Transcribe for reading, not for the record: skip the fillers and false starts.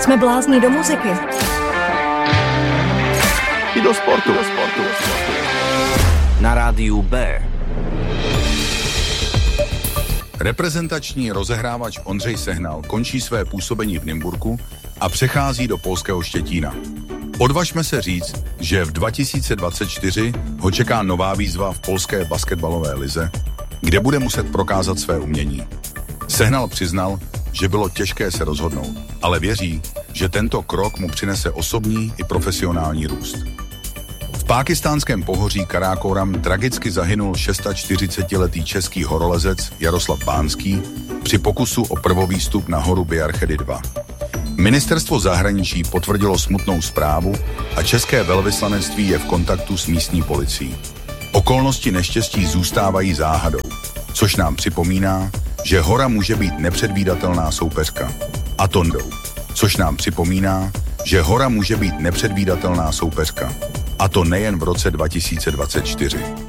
Jsme blázni do muziky. I do sportu. Na rádiu B. Reprezentační rozehrávač Ondřej Sehnal končí své působení v Nymburku a přechází do polského Štětína. Odvažme se říct, že v 2024 ho čeká nová výzva v polské basketbalové lize, kde bude muset prokázat své umění. Sehnal přiznal, že bylo těžké se rozhodnout, ale věří, že tento krok mu přinese osobní i profesionální růst. V pákistánském pohoří Karákoram tragicky zahynul 46letý český horolezec Jaroslav Bánský při pokusu o prvovýstup na horu Bjarchedy 2. Ministerstvo zahraničí potvrdilo smutnou zprávu a české velvyslanectví je v kontaktu s místní policií. Okolnosti neštěstí zůstávají záhadou, což nám připomíná, že hora může být nepředvídatelná soupeřka. A to nejen v roce 2024.